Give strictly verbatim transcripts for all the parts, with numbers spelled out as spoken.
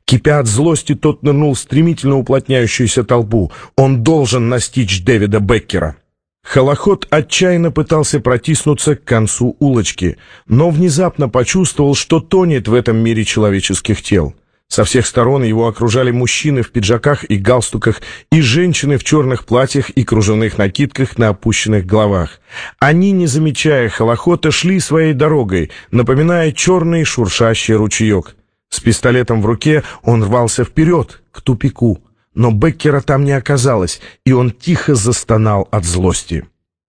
Кипя от злости, тот нырнул в стремительно уплотняющуюся толпу. Он должен настичь Дэвида Беккера. Холоход отчаянно пытался протиснуться к концу улочки, но внезапно почувствовал, что тонет в этом мире человеческих тел. Со всех сторон его окружали мужчины в пиджаках и галстуках и женщины в черных платьях и кружевных накидках на опущенных головах. Они, не замечая Холохота, шли своей дорогой, напоминая черный шуршащий ручеек. С пистолетом в руке он рвался вперед, к тупику. Но Беккера там не оказалось, и он тихо застонал от злости.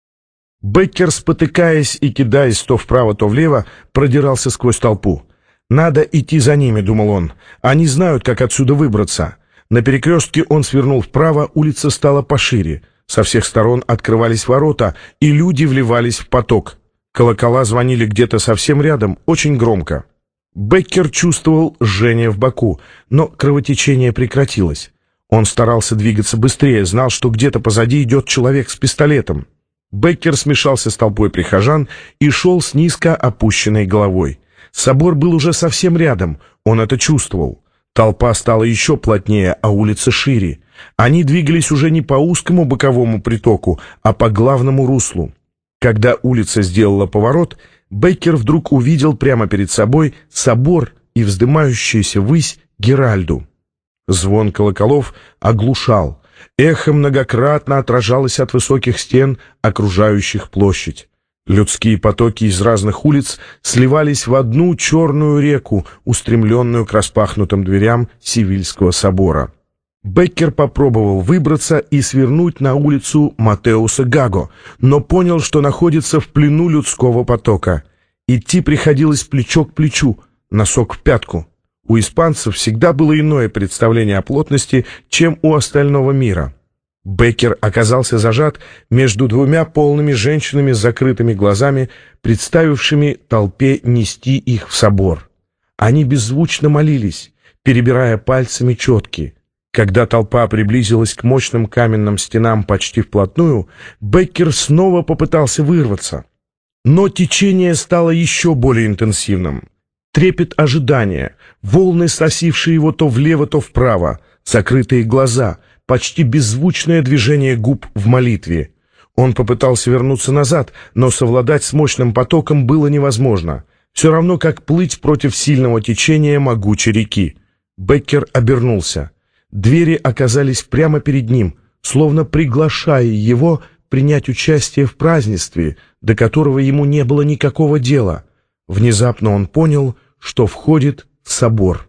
Беккер, спотыкаясь и кидаясь то вправо, то влево, продирался сквозь толпу. «Надо идти за ними», — думал он. «Они знают, как отсюда выбраться». На перекрестке он свернул вправо, улица стала пошире. Со всех сторон открывались ворота, и люди вливались в поток. Колокола звонили где-то совсем рядом, очень громко. Беккер чувствовал жжение в боку, но кровотечение прекратилось. Он старался двигаться быстрее, знал, что где-то позади идет человек с пистолетом. Беккер смешался с толпой прихожан и шел с низко опущенной головой. Собор был уже совсем рядом, он это чувствовал. Толпа стала еще плотнее, а улица шире. Они двигались уже не по узкому боковому притоку, а по главному руслу. Когда улица сделала поворот, Беккер вдруг увидел прямо перед собой собор и вздымающуюся ввысь Геральду. Звон колоколов оглушал. Эхо многократно отражалось от высоких стен, окружающих площадь. Людские потоки из разных улиц сливались в одну черную реку, устремленную к распахнутым дверям Севильского собора. Беккер попробовал выбраться и свернуть на улицу Матеуса Гаго, но понял, что находится в плену людского потока. Идти приходилось плечо к плечу, носок в пятку. У испанцев всегда было иное представление о плотности, чем у остального мира. Беккер оказался зажат между двумя полными женщинами с закрытыми глазами, представившими толпе нести их в собор. Они беззвучно молились, перебирая пальцами четки. Когда толпа приблизилась к мощным каменным стенам почти вплотную, Беккер снова попытался вырваться. Но течение стало еще более интенсивным. Трепет ожидания, волны, сносившие его то влево, то вправо, закрытые глаза, почти беззвучное движение губ в молитве. Он попытался вернуться назад, но совладать с мощным потоком было невозможно. Все равно, как плыть против сильного течения могучей реки. Беккер обернулся. Двери оказались прямо перед ним, словно приглашая его принять участие в празднестве, до которого ему не было никакого дела. Внезапно он понял, что входит в собор.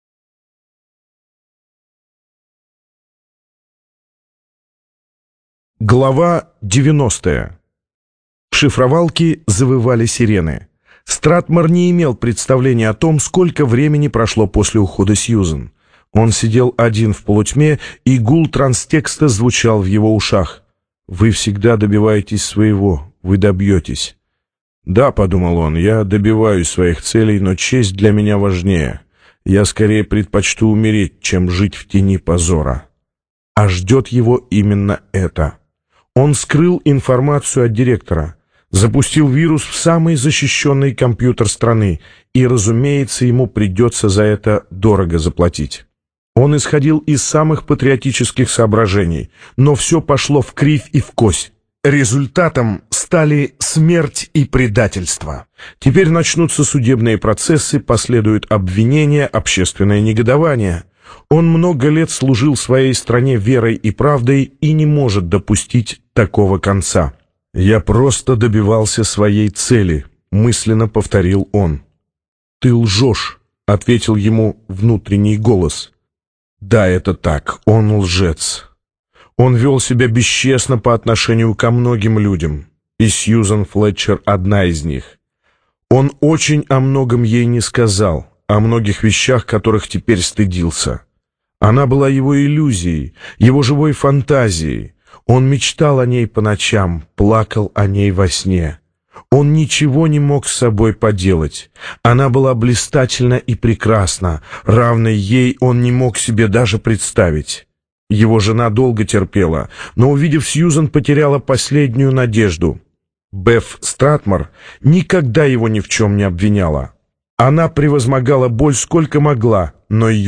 Глава девяностая. В шифровалке завывали сирены. Стратмор не имел представления о том, сколько времени прошло после ухода Сьюзен. Он сидел один в полутьме, и гул транстекста звучал в его ушах. «Вы всегда добиваетесь своего, вы добьетесь». «Да», — подумал он, — «я добиваюсь своих целей, но честь для меня важнее. Я скорее предпочту умереть, чем жить в тени позора». А ждет его именно это. Он скрыл информацию от директора, запустил вирус в самый защищенный компьютер страны, и, разумеется, ему придется за это дорого заплатить. Он исходил из самых патриотических соображений, но все пошло вкривь и вкось. Результатом стали смерть и предательство. Теперь начнутся судебные процессы, последуют обвинения, общественное негодование. Он много лет служил своей стране верой и правдой и не может допустить такого конца. «Я просто добивался своей цели», — мысленно повторил он. «Ты лжешь», — ответил ему внутренний голос. Да, это так, он лжец. Он вел себя бесчестно по отношению ко многим людям, и Сьюзен Флетчер одна из них. Он очень о многом ей не сказал, о многих вещах, которых теперь стыдился. Она была его иллюзией, его живой фантазией. Он мечтал о ней по ночам, плакал о ней во сне. Он ничего не мог с собой поделать. Она была блистательна и прекрасна, равной ей он не мог себе даже представить. Его жена долго терпела, но, увидев Сьюзен, потеряла последнюю надежду. Беф Стратмор никогда его ни в чем не обвиняла. Она превозмогала боль сколько могла, но ее